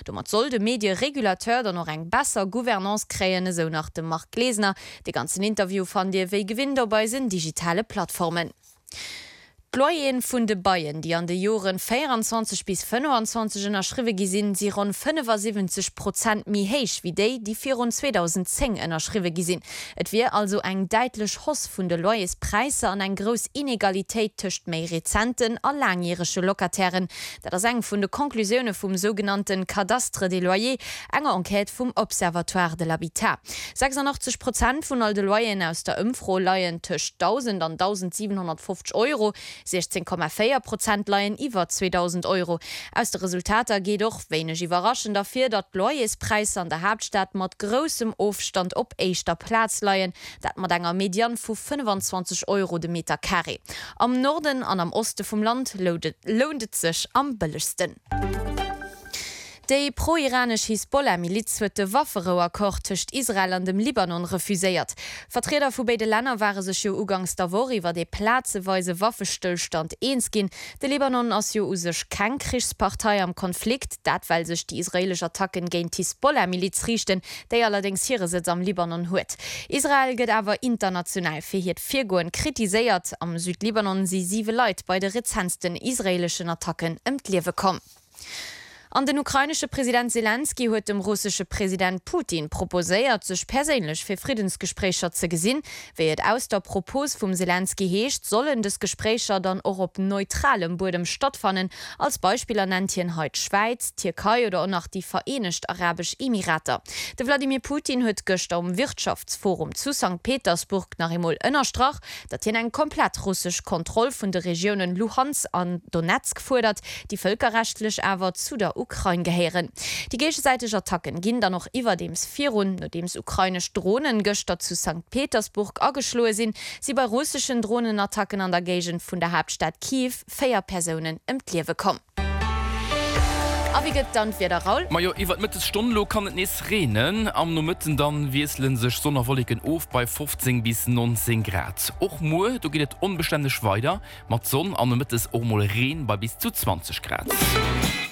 Damit soll de Medienregulateur dann noch eng besser Gouvernance kreieren, so nach dem Mark Glesner. De ganzen Interview fand ihr wie Gewinn dabei sind digitale Plattformen. Loyen vun de Bayern, die an de Joren 24 bis 25 erschriwe gesinn, sie rund 75% mi héich wie déi, die vir rund 2010 erschriwe gesinn. Et wie also eng deitlech Hoss vun de Loyes Preise an eng gros Inegalitéit töcht méi Rezenten a langjährigesche Lokatären. Dat ass eng vun de Konklusioune vum sogenannten Cadastre des Loyers, enger Enquete vum Observatoire de l'Habitat. 86% vun all de Loyen aus der Ëmfro leien töcht 1000 an 1750 €. 16,4% leiien iwwer 2000 €. Aus de Resultater geht doch wenig überraschend dafür, dat Loyespreis an der Hauptstadt mat großem Aufstand op eischter Platz leiien, dat mat enger Median vu 25 € de Meter carré. Am Norden an am Oste vom Land lohnt sich am billigsten. Die pro-iranische Hisbollah-Miliz huet de Waffenruheakkoord tëcht Israel an dem Libanon refuséiert. Vertreter vu beide Länder waren sech jo ugangs der Woche iwwer de plazeweise Waffenstillstand eens ginn. De Libanon ass jo usech kein Kriegspartei am Konflikt, dat weil sech die israelische Attacken géint Hisbollah-Miliz richten, déi allerdings hire Sitz am Libanon huet. Israel gëtt awer international fir hiet 4 Goen kritiséiert. Am Südlibanon si 7 Leiit bei de rezentsten israelischen Attacken Liewe kom. An den ukrainische Präsident Zelensky huet dem russische Präsident Putin proposéiert, sech persönlich fir Friedensgesprächer ze gesinn. Wie et aus der Propos vum Zelensky heescht, sollen des Gesprächer dann auch op neutralem Bodem stattfannen. Als Beispieler nennt hien heut Schweiz, Türkei oder auch noch die Vereinigten Arabischen Emirate. De Wladimir Putin huet gëcht am Wirtschaftsforum zu St. Petersburg nach emol ënnerstrach, dat hien eng komplett russsisch Kontroll vun de Regionen Luhansk an Donetsk fordert, die völkerrechtlich awer zu der Ukraine gehören. Die gegenseitige Attacken gehen dann noch über dems 4 Runden, nachdem ukrainisch Drohnen gestern zu St. Petersburg angeschlossen sind, sie bei russischen Drohnenattacken an der Gegend von der Hauptstadt Kiew 4 Personen im Liewe kommen. Aber wie geht dann wieder raus? Maja, iwwer mit Stundenlo kann es nicht reden. Am no mitten dann wieselen sich sonnerwolligen auf bei 15 bis 19 Grad. Auch nur, du geht es unbeständig weiter. Mit Sonne an der Mitte ist auch mal Regen bei bis zu 20 Grad.